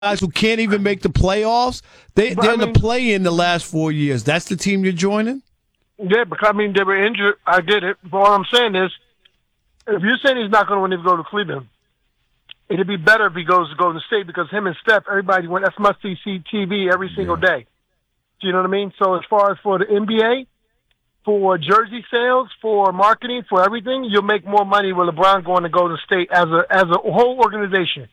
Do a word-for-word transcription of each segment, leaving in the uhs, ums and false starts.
guys who can't even make the playoffs. They, But, they're I in the mean- play in the last four years. That's the team you're joining? Yeah, because I mean they were injured. I get it. But what I'm saying is, if you're saying he's not going to win if he go to Cleveland, it'd be better if he goes to Golden State because him and Steph, everybody went. That's must see T V every single Yeah. day. Do you know what I mean? So as far as for the N B A, for jersey sales, for marketing, for everything, you'll make more money with LeBron going to Golden State as a as a whole organization.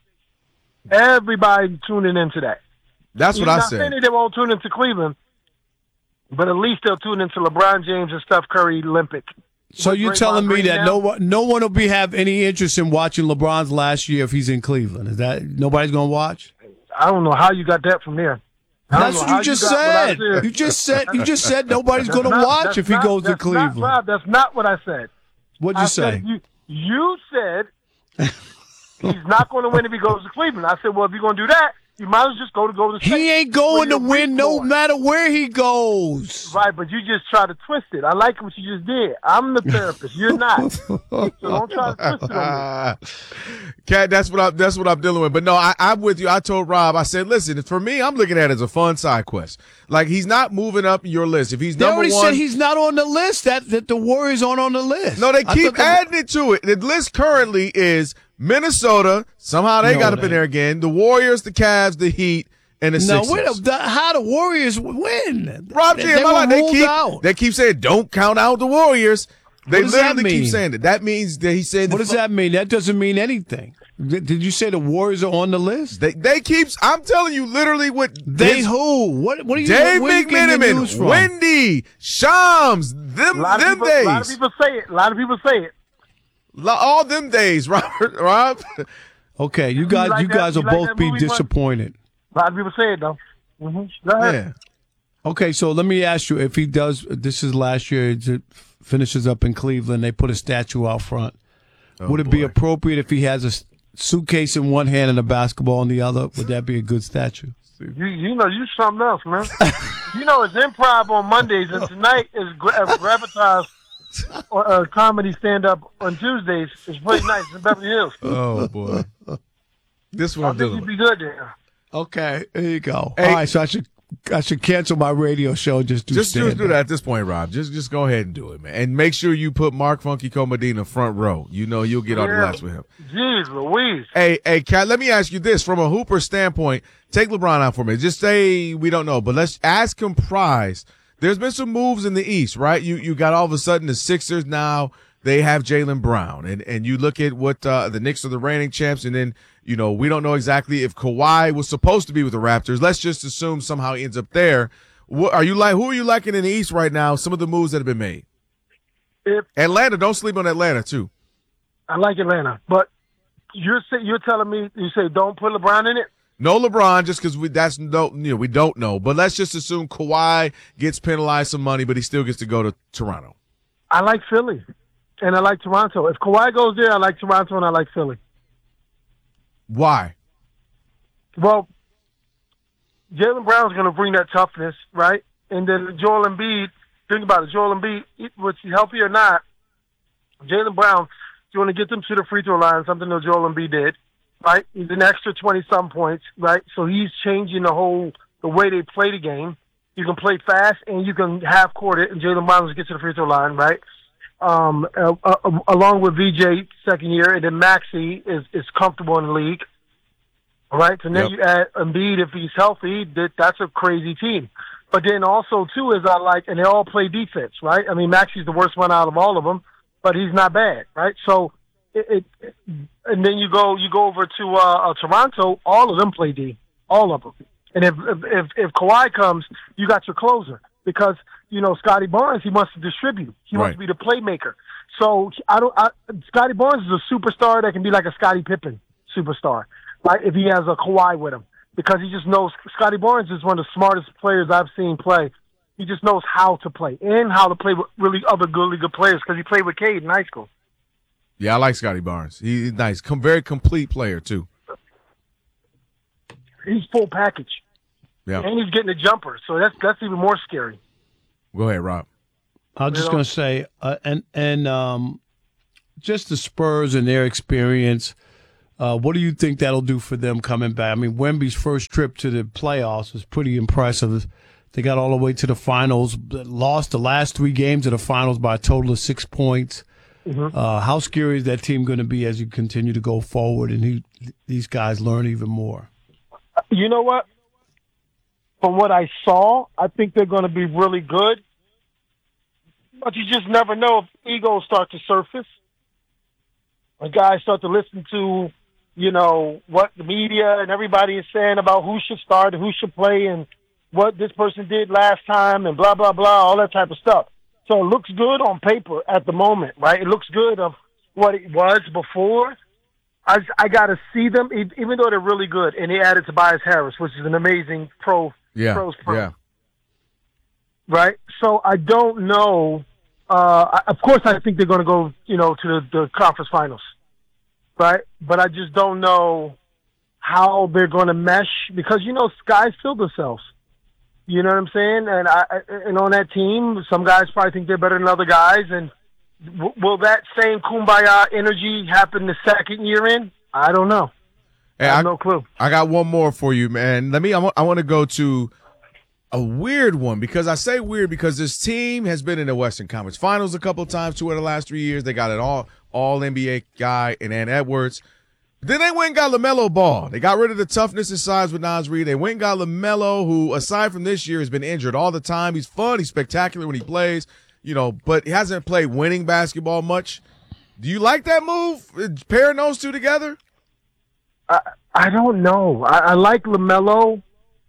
Everybody tuning into that. That's what He's I not said. saying they won't tune into Cleveland, but at least they'll tune into LeBron James and Steph Curry Olympic. So With you're Draymond telling me Green that now? no one, no one will be have any interest in watching LeBron's last year if he's in Cleveland? Is that nobody's going to watch? I don't know how you got that from there. I don't That's know what how you just got what I said. said. You just said you just said nobody's That's going to not- watch that's if he not- goes to that's Cleveland. Not, Rob, that's not what I said. What'd I you said say? you, you said he's not going to win if he goes to Cleveland. I said, well, if you're going to do that, you might as well just go to Golden State. He ain't going to where you're win no weak matter where he goes. Right, but you just try to twist it. I like what you just did. I'm the therapist. You're not. So don't try to twist it on me. Cat, that's what I that's what I'm dealing with. But no, I, I'm with you. I told Rob, I said, listen, for me, I'm looking at it as a fun side quest. Like he's not moving up your list. If he's They number already one, said he's not on the list. That that the Warriors aren't on the list. no, they I keep thought adding it to it. The list currently is Minnesota. Somehow they No, got up they- in there again. The Warriors, the Cavs, the Heat, and the No, Sixers. wait, the, how the Warriors win? Rob they, G, they am I were lying? They ruled keep out. they keep saying don't count out the Warriors. They What does that literally keep mean? saying that. That means that he said. What the does fu- that mean? That doesn't mean anything. Did did you say the Warriors are on the list? They they keep. I'm telling you, literally what They his- who? What? What are you? Dave where you getting your news McMenamin, from? Wendy, Shams, A them lot, of them people, a lot of days, people say it. A lot of people say it. Lo- all them days, Robert, Rob. Okay, you guys, like you that? guys You will like both that be movie, Mark? disappointed. A lot of people say it, though. Mm-hmm. Go ahead. Yeah. Okay, so let me ask you: if he does, this is last year. It finishes up in Cleveland. They put a statue out front. Oh, Would it be boy. appropriate if he has a s- suitcase in one hand and a basketball in the other? Would that be a good statue? You, you know, you something else, man. You know, it's improv on Mondays, and tonight is gra- uh, Gravitas or uh, comedy stand-up on Tuesdays. It's pretty nice in Beverly Hills. Oh boy, this one I I'm think dealing you'd with. be good there. Okay, there you go. Hey- All right, so I should I should cancel my radio show. And just do Just, just stand-up. do that at this point, Rob. Just just go ahead and do it, man. And make sure you put Mark Funky Comedina front row. You know you'll get all the Yeah. laughs with him. Jeez Louise. Hey, hey, Cat, let me ask you this. From a Hooper standpoint, take LeBron out for me. Just say we don't know, but let's ask him prize. There's been some moves in the East, right? You you got all of a sudden the Sixers now, they have Jaylen Brown. And and you look at what uh, the Knicks are the reigning champs, and then, you know, we don't know exactly if Kawhi was supposed to be with the Raptors. Let's just assume somehow he ends up there. What are you like? Who are you liking in the East right now? Some of the moves that have been made. If Atlanta, don't sleep on Atlanta too. I like Atlanta, but you're say, you're telling me you say don't put LeBron in it. No LeBron, just because we that's no, you know, we don't know. But let's just assume Kawhi gets penalized some money, but he still gets to go to Toronto. I like Philly, and I like Toronto. If Kawhi goes there, I like Toronto, and I like Philly. Why? Well, Jaylen Brown's going to bring that toughness, right? And then Joel Embiid, think about it, Joel Embiid, was he healthy or not, Jaylen Brown, you want to get them to the free throw line, something that Joel Embiid did, right? He's an extra twenty-some points, right? So he's changing the whole, the way they play the game. You can play fast and you can half-court it, and Jaylen Brown will get to the free throw line, right? Um, uh, uh, along with V J second year, and then Maxey is, is comfortable in the league. All right, so then Yep. you add Embiid if he's healthy. That, that's a crazy team. But then also too is I like, and they all play defense, right? I mean, Maxey's the worst one out of all of them, but he's not bad, right? So, it, it and then you go you go over to uh, uh, Toronto. All of them play D, all of them. And if if if, if Kawhi comes, you got your closer because you know Scotty Barnes. He wants to distribute. He Right. wants to be the playmaker. So I don't. I, Scotty Barnes is a superstar that can be like a Scottie Pippen superstar. Right, if he has a Kawhi with him, because he just knows Scotty Barnes is one of the smartest players I've seen play. He just knows how to play and how to play with really other good, really good players because he played with Cade in high school. Yeah, I like Scotty Barnes. He's nice, Com- very complete player too. He's full package, Yeah, and he's getting a jumper, so that's that's even more scary. go ahead, Rob. I was just You know? going to say, uh, and and um, just the Spurs and their experience. Uh, what do you think that'll do for them coming back? I mean, Wemby's first trip to the playoffs was pretty impressive. They got all the way to the finals, lost the last three games of the finals by a total of six points. Mm-hmm. Uh, how scary is that team going to be as you continue to go forward and he, these guys learn even more? You know what? From what I saw, I think they're going to be really good. But you just never know if egos start to surface. When guys start to listen to, you know, what the media and everybody is saying about who should start and who should play and what this person did last time and blah, blah, blah, all that type of stuff. So it looks good on paper at the moment, right? It looks good of what it was before. I, I got to see them, even though they're really good. And they added Tobias Harris, which is an amazing pro. Yeah, pros pro. yeah. Right? So I don't know. Uh, of course, I think they're going to go, you know, to the, the conference finals. Right? But I just don't know how they're going to mesh because, you know, guys fill themselves. You know what I'm saying? And I, and on that team, some guys probably think they're better than other guys. And w- will that same kumbaya energy happen the second year in? I don't know. Hey, I have I, no clue. I got one more for you, man. Let me. I want. I want to go to a weird one because I say weird because this team has been in the Western Conference Finals a couple of times, two of the last three years. They got an all all N B A guy in Ant Edwards. Then they went and got LaMelo Ball. They got rid of the toughness and size with Naz Reid. They went and got LaMelo, who, aside from this year, has been injured all the time. He's fun. He's spectacular when he plays, you know, but he hasn't played winning basketball much. Do you like that move, pairing those two together? I I don't know. I, I like LaMelo,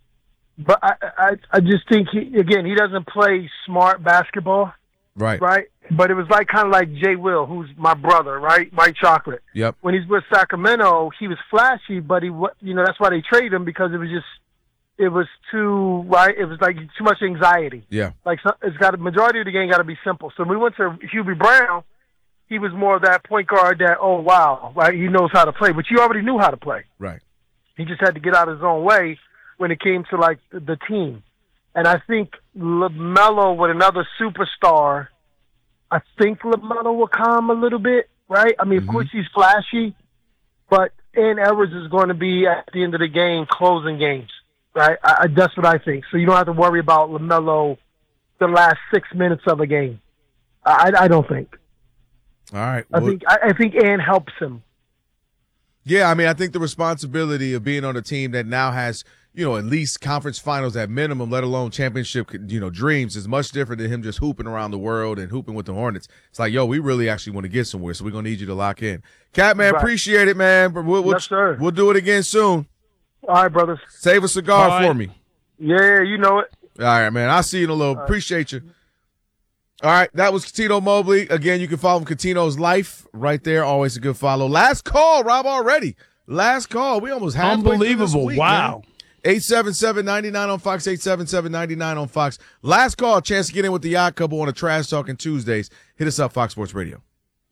but I, I I just think, he, again, he doesn't play smart basketball. Right. Right? But it was like kind of like Jay Will, who's my brother, right? White Chocolate. Yep. When he's with Sacramento, he was flashy, but he, you know, that's why they traded him because it was just, it was too, right? It was like too much anxiety. Yeah. Like it's got a majority of the game got to be simple. So when we went to Hubie Brown, he was more of that point guard that, oh wow, right? He knows how to play, but you already knew how to play. Right. He just had to get out of his own way when it came to like the, the team. And I think LaMelo with another superstar, I think LaMelo will calm a little bit, right? I mean, mm-hmm. Of course he's flashy, but Ant Edwards is going to be at the end of the game closing games, right? I, I, that's what I think. So you don't have to worry about LaMelo the last six minutes of a game. I, I don't think. All right. I well, think I, I think Ant helps him. Yeah, I mean, I think the responsibility of being on a team that now has, you know, at least conference finals at minimum, let alone championship, you know, dreams is much different than him just hooping around the world and hooping with the Hornets. It's like, yo, we really actually want to get somewhere, so we're going to need you to lock in. Cat, man, right. Appreciate it, man. But we'll, we'll, yes, sir. We'll do it again soon. All right, brothers. Save a cigar right. for me. Yeah, you know it. All right, man. I'll see you in a little. All Appreciate right. you. All right, that was Cuttino Mobley. Again, you can follow Cuttino's Life right there. Always a good follow. Last call, Rob, already. Last call. We almost halfway through this Unbelievable. week, Wow. eight seven seven, nine nine on Fox, eight seven seven, nine nine on Fox. Last call, chance to get in with the Yacht Couple on a Trash Talking Tuesdays. Hit us up, Fox Sports Radio.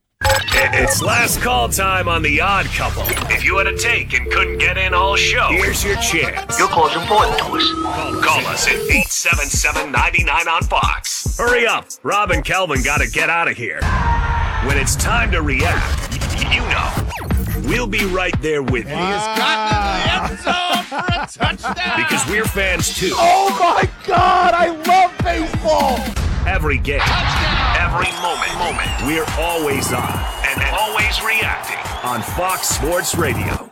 It's last call time on The Odd Couple. If you had a take and couldn't get in all show, here's your chance. Your call's important to us. Call us at eight seven seven, nine nine on Fox. Hurry up. Rob and Kelvin got to get out of here. When it's time to react, y- you know, we'll be right there with you. He has gotten into the end zone for a touchdown. Because we're fans too. Oh, my God. I love baseball. Every game, Touchdown. every moment, moment, we're always on and always reacting on Fox Sports Radio.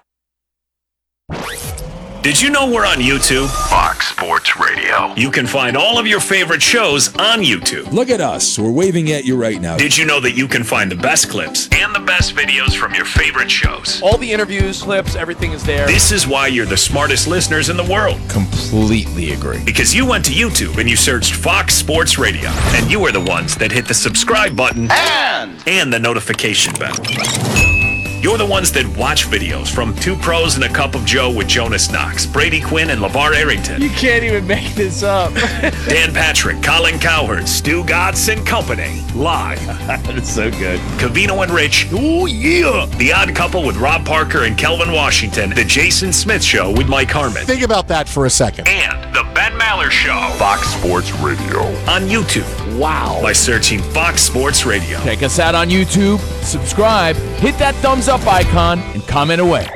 Did you know we're on YouTube? Fox Sports Radio. You can find all of your favorite shows on YouTube. Look at us. We're waving at you right now. Did you know that you can find the best clips and the best videos from your favorite shows? All the interviews, clips, everything is there. This is why you're the smartest listeners in the world. Completely agree. Because you went to YouTube and you searched Fox Sports Radio. And you are the ones that hit the subscribe button And and the notification bell. You're the ones that watch videos from Two Pros and a Cup of Joe with Jonas Knox, Brady Quinn, and LeVar Arrington. You can't even make this up. Dan Patrick, Colin Cowherd, Stu Gatz and Company. Live. That's so good. Cavino and Rich. Oh, yeah. The Odd Couple with Rob Parker and Kelvin Washington. The Jason Smith Show with Mike Harmon. Think about that for a second. And the Ben Mallory Maller Show. Fox Sports Radio. On YouTube. Wow. By searching Fox Sports Radio. Check us out on YouTube, subscribe, hit that thumbs up icon, and comment away.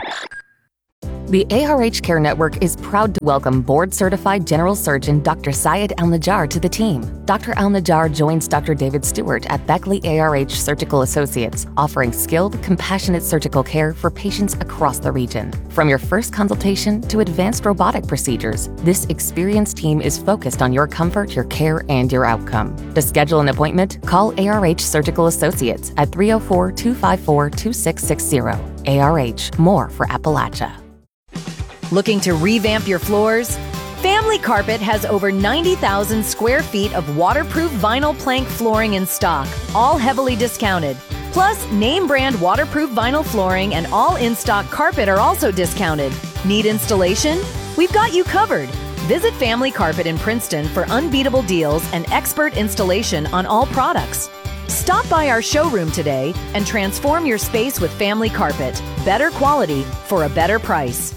The A R H Care Network is proud to welcome board-certified general surgeon Doctor Syed Al-Najjar to the team. Doctor Al-Najjar joins Doctor David Stewart at Beckley A R H Surgical Associates, offering skilled, compassionate surgical care for patients across the region. From your first consultation to advanced robotic procedures, this experienced team is focused on your comfort, your care, and your outcome. To schedule an appointment, call A R H Surgical Associates at three oh four, two five four, two six six zero. A R H, more for Appalachia. Looking to revamp your floors? Family Carpet has over ninety thousand square feet of waterproof vinyl plank flooring in stock, all heavily discounted. Plus, name brand waterproof vinyl flooring and all in-stock carpet are also discounted. Need installation? We've got you covered. Visit Family Carpet in Princeton for unbeatable deals and expert installation on all products. Stop by our showroom today and transform your space with Family Carpet. Better quality for a better price.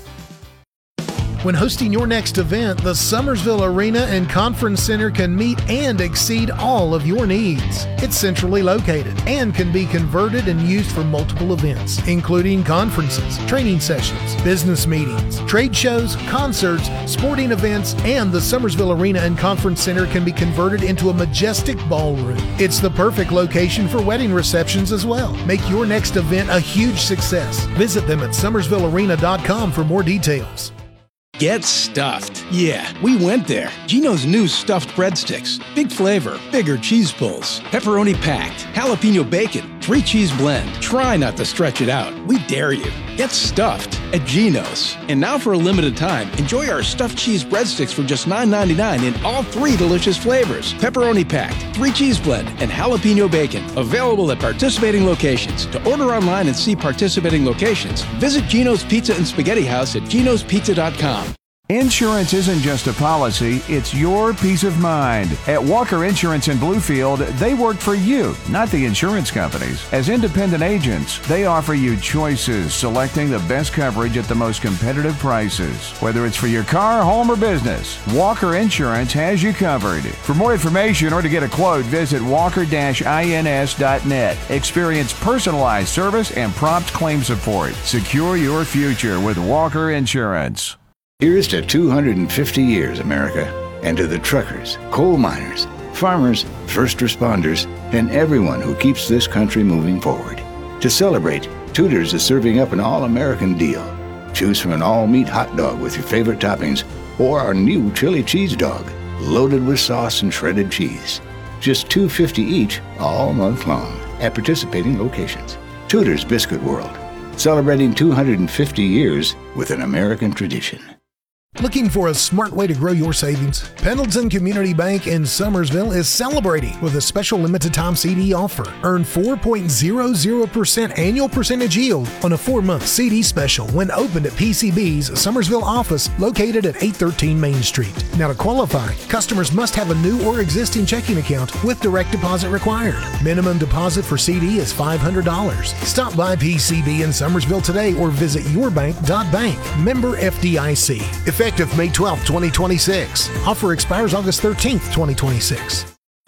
When hosting your next event, the Summersville Arena and Conference Center can meet and exceed all of your needs. It's centrally located and can be converted and used for multiple events, including conferences, training sessions, business meetings, trade shows, concerts, sporting events, and the Summersville Arena and Conference Center can be converted into a majestic ballroom. It's the perfect location for wedding receptions as well. Make your next event a huge success. Visit them at summersville arena dot com for more details. Get stuffed. Yeah, we went there. Gino's new stuffed breadsticks. Big flavor, bigger cheese pulls, pepperoni packed, jalapeno bacon, three cheese blend. Try not to stretch it out. We dare you. Get stuffed at Gino's. And now for a limited time, enjoy our stuffed cheese breadsticks for just nine ninety-nine in all three delicious flavors. Pepperoni packed, three cheese blend, and jalapeno bacon. Available at participating locations. To order online and see participating locations, visit Gino's Pizza and Spaghetti House at ginos pizza dot com. Insurance isn't just a policy, it's your peace of mind. At Walker Insurance in Bluefield, they work for you, not the insurance companies. As independent agents, they offer you choices, selecting the best coverage at the most competitive prices. Whether it's for your car, home, or business, Walker Insurance has you covered. For more information or to get a quote, visit walker dash ins dot net. Experience personalized service and prompt claim support. Secure your future with Walker Insurance. Here's to two hundred fifty years, America, and to the truckers, coal miners, farmers, first responders, and everyone who keeps this country moving forward. To celebrate, Tudor's is serving up an all-American deal. Choose from an all-meat hot dog with your favorite toppings or our new chili cheese dog, loaded with sauce and shredded cheese. Just two dollars and fifty cents each all month long at participating locations. Tudor's Biscuit World, celebrating two hundred fifty years with an American tradition. Looking for a smart way to grow your savings? Pendleton Community Bank in Summersville is celebrating with a special limited time C D offer. Earn four point zero zero percent annual percentage yield on a four-month C D special when opened at P C B's Summersville office located at eight thirteen Main Street. Now to qualify, customers must have a new or existing checking account with direct deposit required. Minimum deposit for C D is five hundred dollars. Stop by P C B in Summersville today or visit your bank dot bank. Member F D I C. Effective May twelfth, twenty twenty-six. Offer expires August thirteenth, twenty twenty-six.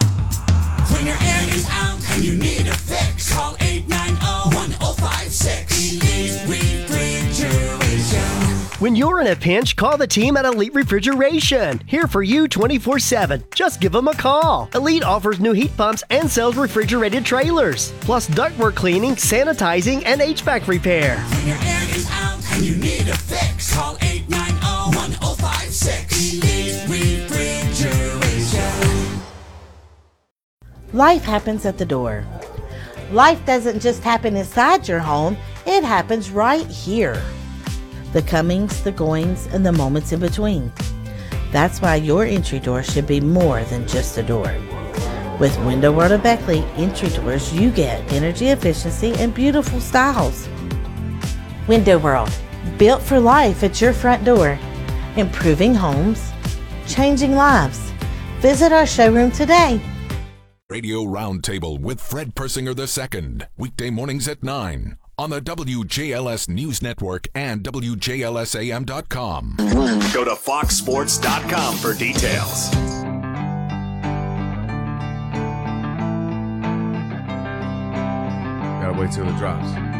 When your air is out and you need a fix, call eight nine zero, one zero five six. Elite Refrigeration. When you're in a pinch, call the team at Elite Refrigeration. Here for you twenty-four seven. Just give them a call. Elite offers new heat pumps and sells refrigerated trailers, plus ductwork cleaning, sanitizing, and H V A C repair. When your air is out and you need a fix, call eight nine zero, one zero five six. Elite Refrigeration. Life happens at the door. Life doesn't just happen inside your home, it happens right here. The comings, the goings, and the moments in between. That's why your entry door should be more than just a door. With Window World of Beckley entry doors, you get energy efficiency and beautiful styles. Window World, built for life at your front door. Improving homes, changing lives. Visit our showroom today. Radio Roundtable with Fred Persinger the Second, weekday mornings at nine on the W J L S News Network and W J L S A M dot com. Go to fox sports dot com for details. Gotta wait till it drops.